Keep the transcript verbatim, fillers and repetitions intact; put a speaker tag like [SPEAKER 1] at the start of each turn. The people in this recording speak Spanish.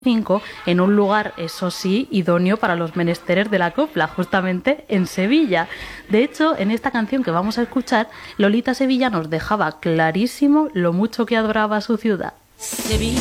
[SPEAKER 1] en un lugar, eso sí, idóneo para los menesteres de la copla, justamente en Sevilla. De hecho, en esta canción que vamos a escuchar, Lolita Sevilla nos dejaba clarísimo lo mucho que adoraba su ciudad. Sevilla.